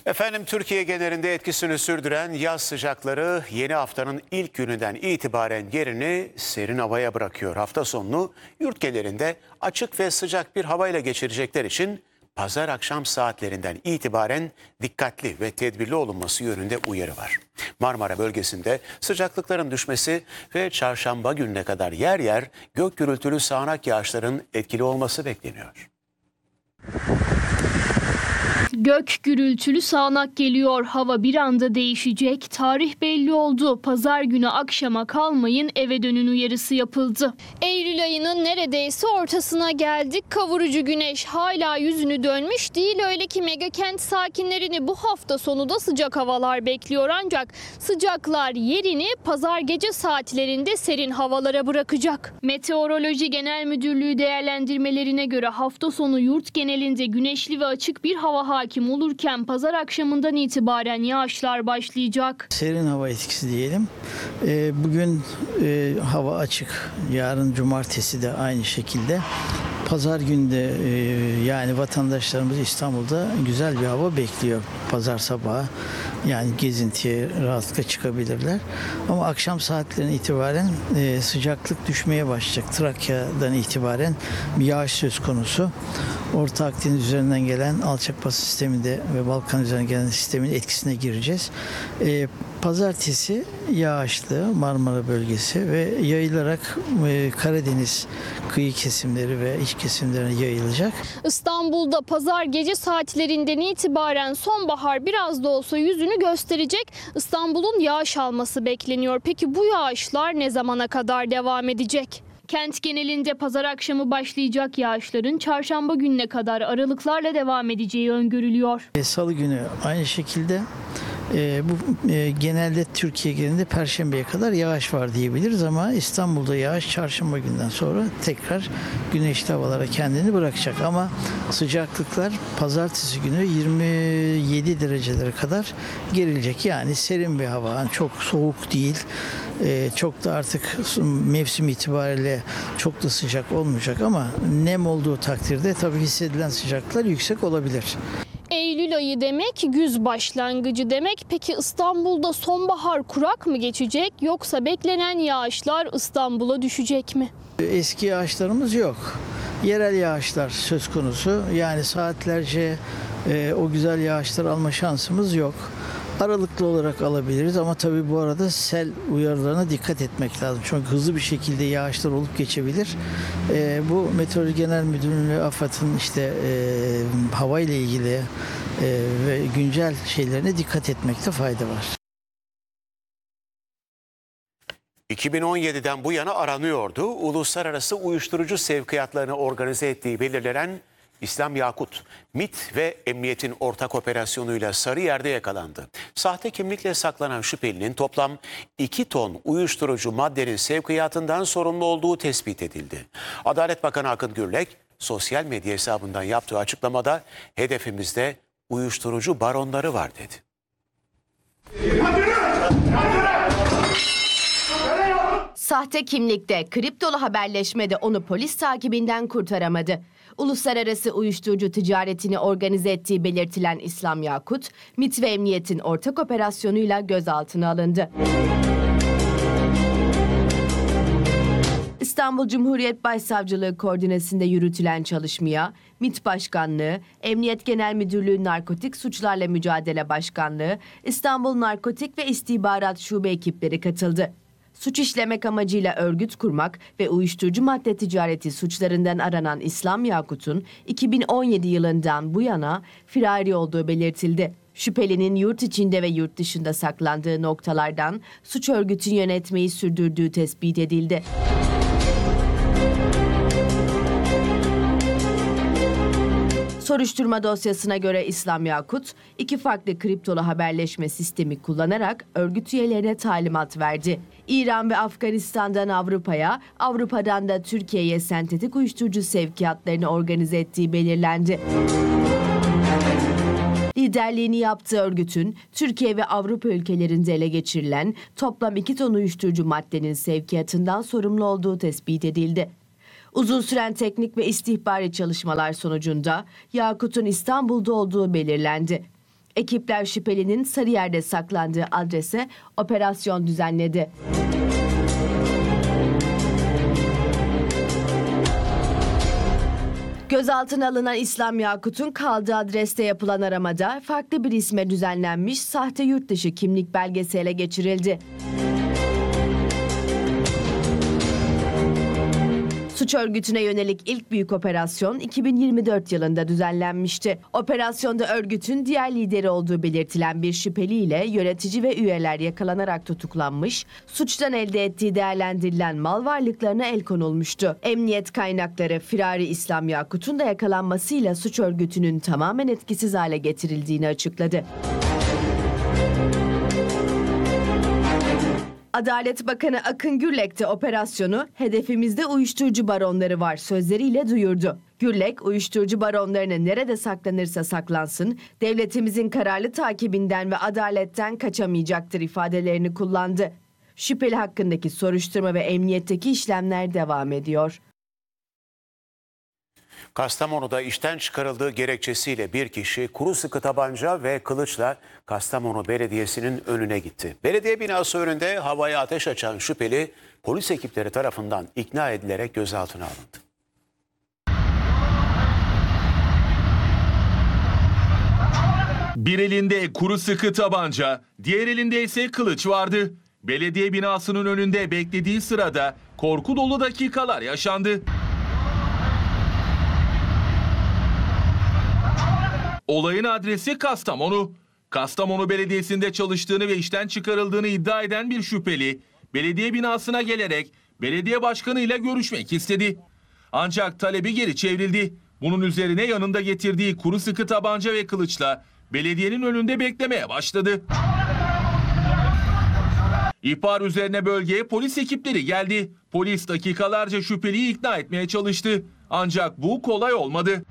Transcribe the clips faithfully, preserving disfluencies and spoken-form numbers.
Efendim, Türkiye genelinde etkisini sürdüren yaz sıcakları yeni haftanın ilk gününden itibaren yerini serin havaya bırakıyor. Hafta sonunu yurt genelinde açık ve sıcak bir havayla geçirecekler için pazar akşam saatlerinden itibaren dikkatli ve tedbirli olunması yönünde uyarı var. Marmara bölgesinde sıcaklıkların düşmesi ve çarşamba gününe kadar yer yer gök gürültülü sağanak yağışların etkili olması bekleniyor. Gök gürültülü sağanak geliyor. Hava bir anda değişecek. Tarih belli oldu. Pazar günü akşama kalmayın, eve dönün uyarısı yapıldı. Eylül ayının neredeyse ortasına geldik. Kavurucu güneş hala yüzünü dönmüş değil. Öyle ki megakent sakinlerini bu hafta sonu da sıcak havalar bekliyor. Ancak sıcaklar yerini pazar gece saatlerinde serin havalara bırakacak. Meteoroloji Genel Müdürlüğü değerlendirmelerine göre hafta sonu yurt genelinde güneşli ve açık bir hava hakim olurken pazar akşamından itibaren yağışlar başlayacak. Serin hava etkisi diyelim. E, bugün e, hava açık. Yarın cumartesi de aynı şekilde. Pazar günü de e, yani vatandaşlarımız İstanbul'da güzel bir hava bekliyor. Pazar sabahı yani gezintiye rahatlıkla çıkabilirler. Ama akşam saatlerine itibaren e, sıcaklık düşmeye başlayacak. Trakya'dan itibaren bir yağış söz konusu. Orta Akdeniz üzerinden gelen alçak bası sisteminde ve Balkan üzerinden gelen sistemin etkisine gireceğiz. E, pazartesi yağışlı Marmara bölgesi ve yayılarak e, Karadeniz kıyı kesimleri ve iç kesimlerine yayılacak. İstanbul'da pazar gece saatlerinden itibaren sonbahar biraz da olsa yüzünü gösterecek. İstanbul'un yağış alması bekleniyor. Peki bu yağışlar ne zamana kadar devam edecek? Kent genelinde pazar akşamı başlayacak yağışların çarşamba gününe kadar aralıklarla devam edeceği öngörülüyor. Salı günü aynı şekilde e, bu e, genelde Türkiye genelinde Perşembe'ye kadar yağış var diyebiliriz ama İstanbul'da yağış çarşamba günden sonra tekrar güneşli havalara kendini bırakacak ama sıcaklıklar pazartesi günü yirmi yedi derecelere kadar gerilecek. Yani serin bir hava, yani çok soğuk değil. Ee, çok da artık mevsim itibariyle çok da sıcak olmayacak ama nem olduğu takdirde tabii hissedilen sıcaklıklar yüksek olabilir. Eylül ayı demek güz başlangıcı demek. Peki İstanbul'da sonbahar kurak mı geçecek yoksa beklenen yağışlar İstanbul'a düşecek mi? Eski yağışlarımız yok. Yerel yağışlar söz konusu. Yani saatlerce e, o güzel yağışlar alma şansımız yok. Aralıklı olarak alabiliriz ama tabii bu arada sel uyarılarına dikkat etmek lazım. Çünkü hızlı bir şekilde yağışlar olup geçebilir. E, bu Meteoroloji Genel Müdürlüğü, AFAD'ın işte e, hava ile ilgili e, ve güncel şeylerine dikkat etmekte fayda var. iki bin on yediden bu yana aranıyordu. Uluslararası uyuşturucu sevkiyatlarını organize ettiği belirlenen İslam Yakut, MİT ve Emniyet'in ortak operasyonuyla Sarıyer'de yakalandı. Sahte kimlikle saklanan şüphelinin toplam iki ton uyuşturucu maddenin sevkiyatından sorumlu olduğu tespit edildi. Adalet Bakanı Akın Gürlek, sosyal medya hesabından yaptığı açıklamada hedefimizde uyuşturucu baronları var dedi. Sahte kimlikte, kriptolu haberleşmede onu polis takibinden kurtaramadı. Uluslararası uyuşturucu ticaretini organize ettiği belirtilen İslam Yakut, MİT ve Emniyet'in ortak operasyonuyla gözaltına alındı. İstanbul Cumhuriyet Başsavcılığı koordinesinde yürütülen çalışmaya MİT Başkanlığı, Emniyet Genel Müdürlüğü Narkotik Suçlarla Mücadele Başkanlığı, İstanbul Narkotik ve İstihbarat Şube ekipleri katıldı. Suç işlemek amacıyla örgüt kurmak ve uyuşturucu madde ticareti suçlarından aranan İslam Yakut'un iki bin on yedi yılından bu yana firari olduğu belirtildi. Şüphelinin yurt içinde ve yurt dışında saklandığı noktalardan suç örgütün yönetmeyi sürdürdüğü tespit edildi. Soruşturma dosyasına göre İslam Yakut, iki farklı kriptolu haberleşme sistemi kullanarak örgüt üyelerine talimat verdi. İran ve Afganistan'dan Avrupa'ya, Avrupa'dan da Türkiye'ye sentetik uyuşturucu sevkiyatlarını organize ettiği belirlendi. Liderliğini yaptığı örgütün Türkiye ve Avrupa ülkelerinde ele geçirilen toplam iki ton uyuşturucu maddenin sevkiyatından sorumlu olduğu tespit edildi. Uzun süren teknik ve istihbari çalışmalar sonucunda Yakut'un İstanbul'da olduğu belirlendi. Ekipler şüphelinin Sarıyer'de saklandığı adrese operasyon düzenledi. Gözaltına alınan İslam Yakut'un kaldığı adreste yapılan aramada farklı bir isme düzenlenmiş sahte yurt dışı kimlik belgesi ele geçirildi. Suç örgütüne yönelik ilk büyük operasyon iki bin yirmi dört yılında düzenlenmişti. Operasyonda örgütün diğer lideri olduğu belirtilen bir şüpheliyle yönetici ve üyeler yakalanarak tutuklanmış, suçtan elde ettiği değerlendirilen mal varlıklarına el konulmuştu. Emniyet kaynakları firari İslam Yakut'un da yakalanmasıyla suç örgütünün tamamen etkisiz hale getirildiğini açıkladı. Adalet Bakanı Akın Gürlek de operasyonu hedefimizde uyuşturucu baronları var sözleriyle duyurdu. Gürlek, uyuşturucu baronlarını nerede saklanırsa saklansın, devletimizin kararlı takibinden ve adaletten kaçamayacaktır ifadelerini kullandı. Şüpheli hakkındaki soruşturma ve emniyetteki işlemler devam ediyor. Kastamonu'da işten çıkarıldığı gerekçesiyle bir kişi kuru sıkı tabanca ve kılıçla Kastamonu Belediyesi'nin önüne gitti. Belediye binası önünde havaya ateş açan şüpheli polis ekipleri tarafından ikna edilerek gözaltına alındı. Bir elinde kuru sıkı tabanca, diğer elinde ise kılıç vardı. Belediye binasının önünde beklediği sırada korku dolu dakikalar yaşandı. Olayın adresi Kastamonu. Kastamonu Belediyesi'nde çalıştığını ve işten çıkarıldığını iddia eden bir şüpheli, belediye binasına gelerek belediye başkanı ile görüşmek istedi. Ancak talebi geri çevrildi. Bunun üzerine yanında getirdiği kuru sıkı tabanca ve kılıçla belediyenin önünde beklemeye başladı. İhbar üzerine bölgeye polis ekipleri geldi. Polis dakikalarca şüpheliyi ikna etmeye çalıştı. Ancak bu kolay olmadı.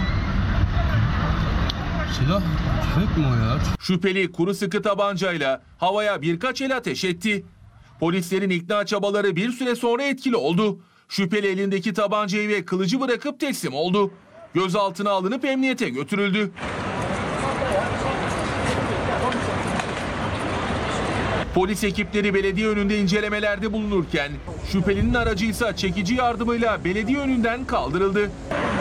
Silah, tüfek mi o ya? Şüpheli kuru sıkı tabancayla havaya birkaç el ateş etti. Polislerin ikna çabaları bir süre sonra etkili oldu. Şüpheli elindeki tabancayı ve kılıcı bırakıp teslim oldu. Gözaltına alınıp emniyete götürüldü. Polis ekipleri belediye önünde incelemelerde bulunurken şüphelinin aracı ise çekici yardımıyla belediye önünden kaldırıldı.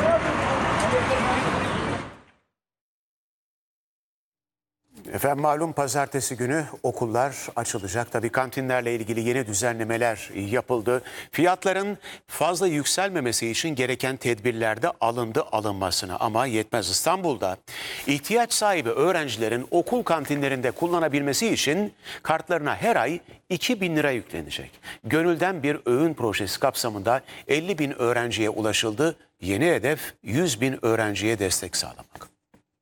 Efendim malum pazartesi günü okullar açılacak. Tabii kantinlerle ilgili yeni düzenlemeler yapıldı. Fiyatların fazla yükselmemesi için gereken tedbirler de alındı alınmasına. Ama yetmez, İstanbul'da ihtiyaç sahibi öğrencilerin okul kantinlerinde kullanabilmesi için kartlarına her ay iki bin lira yüklenecek. Gönülden bir öğün projesi kapsamında elli bin öğrenciye ulaşıldı. Yeni hedef yüz bin öğrenciye destek sağlamak.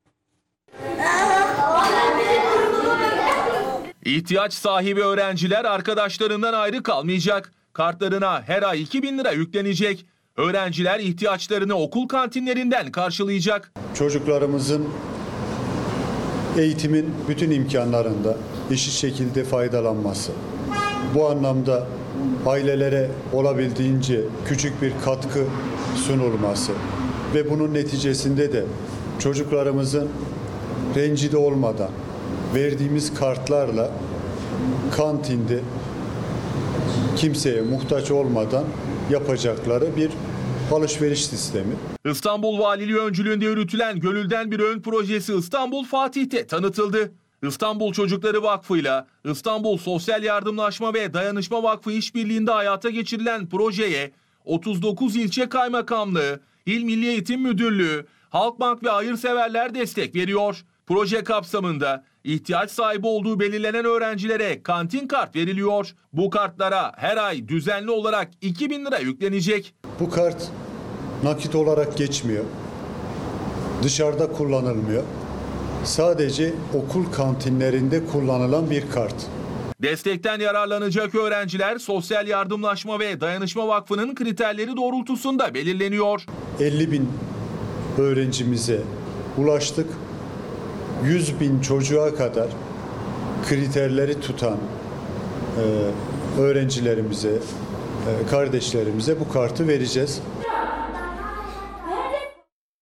İhtiyaç sahibi öğrenciler arkadaşlarından ayrı kalmayacak. Kartlarına her ay iki bin lira yüklenecek. Öğrenciler ihtiyaçlarını okul kantinlerinden karşılayacak. Çocuklarımızın eğitimin bütün imkanlarında eşit şekilde faydalanması. Bu anlamda ailelere olabildiğince küçük bir katkı sunulması ve bunun neticesinde de çocuklarımızın rencide olmadan verdiğimiz kartlarla kantinde kimseye muhtaç olmadan yapacakları bir alışveriş sistemi. İstanbul Valiliği öncülüğünde yürütülen Gönülden Bir Öğün projesi İstanbul Fatih'te tanıtıldı. İstanbul Çocukları Vakfı'yla İstanbul Sosyal Yardımlaşma ve Dayanışma Vakfı işbirliğinde hayata geçirilen projeye otuz dokuz ilçe kaymakamlığı, İl Milli Eğitim Müdürlüğü, Halkbank ve hayırseverler destek veriyor. Proje kapsamında ihtiyaç sahibi olduğu belirlenen öğrencilere kantin kart veriliyor. Bu kartlara her ay düzenli olarak iki bin lira yüklenecek. Bu kart nakit olarak geçmiyor. Dışarıda kullanılmıyor. Sadece okul kantinlerinde kullanılan bir kart. Destekten yararlanacak öğrenciler Sosyal Yardımlaşma ve Dayanışma Vakfı'nın kriterleri doğrultusunda belirleniyor. elli bin öğrencimize ulaştık. yüz bin çocuğa kadar kriterleri tutan e, öğrencilerimize, e, kardeşlerimize bu kartı vereceğiz.